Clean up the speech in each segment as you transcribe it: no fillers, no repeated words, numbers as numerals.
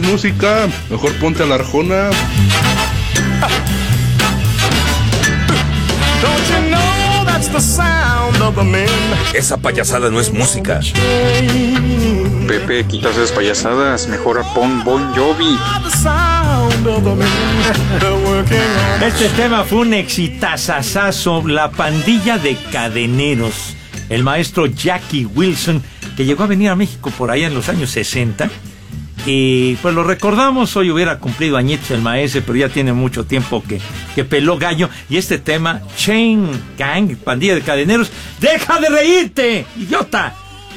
música. Mejor ponte a la Arjona. Esa payasada no es música. Pepe, quitas esas payasadas. Mejor pon Bon Jovi. Este tema fue un exitazazazo. La pandilla de cadeneros. El maestro Jackie Wilson, que llegó a venir a México por allá en los años 60. Y pues lo recordamos, hoy hubiera cumplido añitos el maestro, pero ya tiene mucho tiempo que peló gallo. Y este tema, Chain Gang, pandilla de cadeneros, ¡deja de reírte, idiota!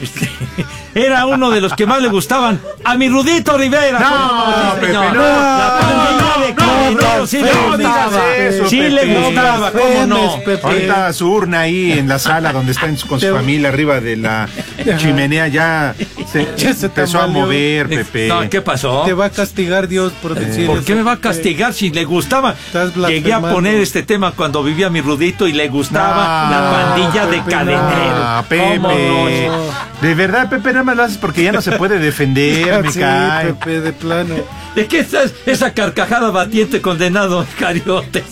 Era uno de los que más le gustaban a mi Rudito Rivera. No, Pepe, no. La pandilla de cadeneros, sí le gustaba. Sí le gustaba, ¿cómo no? Ahorita su urna ahí en la sala donde está con su familia arriba de la chimenea ya se empezó a mover, Pepe. No, ¿qué pasó? Te va a castigar Dios por decir ¿Por eso, qué me va a castigar si le gustaba? Llegué a poner este tema cuando vivía mi Rudito y le gustaba la pandilla de cadeneros. Pepe. No. De verdad, Pepe, nada más lo haces porque ya no se puede defender, me cae. Pepe, de plano. ¿De qué estás esa carcajada batiente, condenado cariote?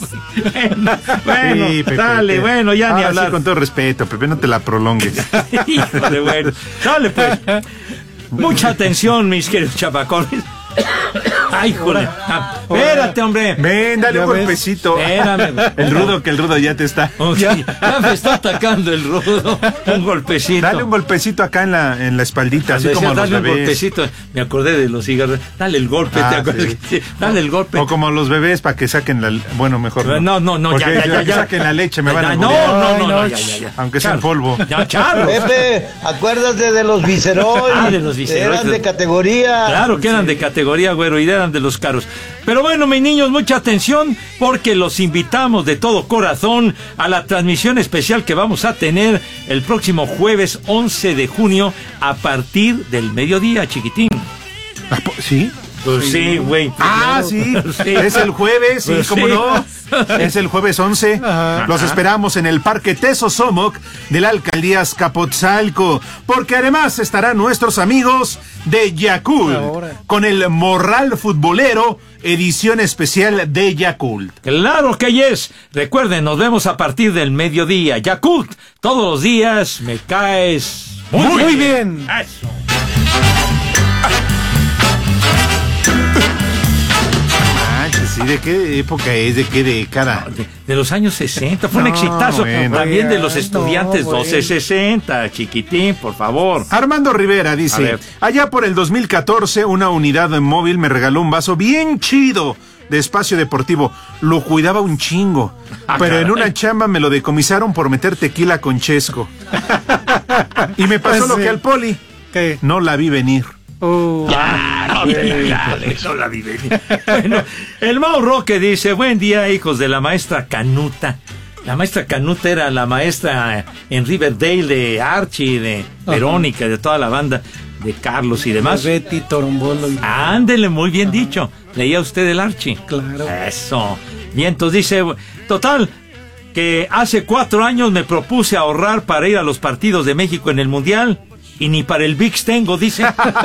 Bueno, sí, Pepe, dale, bueno, ya ni hablar. Sí, con todo respeto, Pepe, no te la prolongues. Híjole, bueno. Dale, pues. Mucha atención, mis queridos chapacones. Ay, joder. Espérate, hombre. Ven, dale un golpecito. Espérame. El rudo ya te está. Ya me está atacando el rudo. Un golpecito. Dale un golpecito acá en la espaldita, así como dale los bebés. Un golpecito. Me acordé de los cigarros. Dale el golpe, ¿te acuerdas? Sí. Dale el golpe. O como los bebés para que saquen la... Bueno, mejor no. No, ya. Saquen la leche, me van a morir. No, ya. Aunque sea en polvo. Ya, Charlos. Pepe, acuérdate de los Viceroy. De los Viceroy. Eran de categoría. Claro que eran de categoría, güero, y eran de los caros. Pero bueno, mis niños, mucha atención, porque los invitamos de todo corazón a la transmisión especial que vamos a tener el próximo jueves 11 de junio a partir del mediodía, chiquitín. ¿Sí? Pues sí, güey. Sí. Es el jueves, sí, cómo no. Es el jueves 11. Ajá. Los esperamos en el Parque Tezosomoc de la Alcaldía Azcapotzalco, porque además estarán nuestros amigos de Yakult con el Morral Futbolero, edición especial de Yakult. Claro que yes. Recuerden, nos vemos a partir del mediodía. Yakult, todos los días me caes muy bien. Eso. ¿Sí? ¿De qué época es? ¿De qué década? De los años 60. Fue un exitazo. Bueno, también de los estudiantes 1260. Chiquitín, por favor. Armando Rivera dice: allá por el 2014, una unidad móvil me regaló un vaso bien chido de Espacio Deportivo. Lo cuidaba un chingo. Pero en una chamba me lo decomisaron por meter tequila con chesco. Y me pasó lo que al Poli. ¿Qué? No la vi venir. No la vi venir. Bueno, el Mau Roque dice: buen día, hijos de la maestra Canuta. La maestra Canuta era la maestra en Riverdale de Archie, de Verónica, de toda la banda, de Carlos y demás. Betty, Torombolo. Ándele, muy bien dicho. ¿Leía usted el Archie? Claro. Eso. Y entonces dice: total, que hace 4 años me propuse ahorrar para ir a los partidos de México en el Mundial. Y ni para el VIX tengo, dice.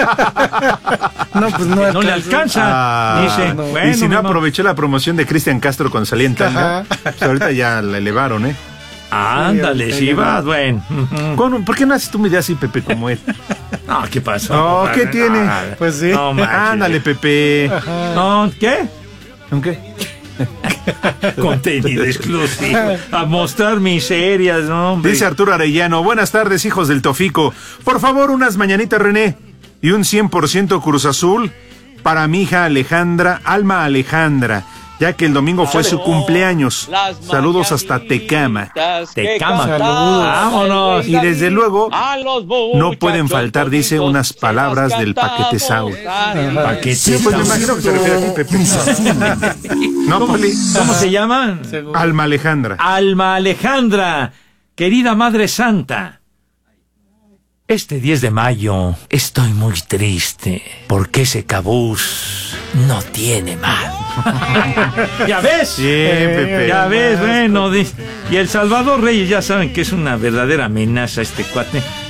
No le alcanza. Dice, no. Bueno, y si no aprovechó la promoción de Cristian Castro con Salienta, pues ahorita ya la elevaron, ¿eh? Ándale, sí vas, bueno. ¿Por qué no haces tú mi idea así, Pepe, como él? No, ¿qué pasó? No, ¿qué tiene? Pues sí. No, ándale, Pepe. No, ¿qué? ¿Con qué? Contenido exclusivo. A mostrar miserias, ¿no, hombre? Dice Arturo Arellano: buenas tardes, hijos del Tofico. Por favor, unas mañanitas, René. Y un 100% Cruz Azul para mi hija Alejandra, Alma Alejandra, ya que el domingo fue su cumpleaños. Saludos hasta Tecama. Tecama, saludos. Vámonos. Y desde luego, no pueden faltar, dice, unas palabras del Paquete Sao. Paquete pues me imagino que se refiere a ti, Pepe. No, Poli. ¿Cómo se llama? Alma Alejandra. Alma Alejandra, querida Madre Santa. Este 10 de mayo estoy muy triste porque ese cabús no tiene mal. ¿Ya ves? Pepe. Ya ves, bueno. Y el Salvador Reyes, ya saben que es una verdadera amenaza este cuate.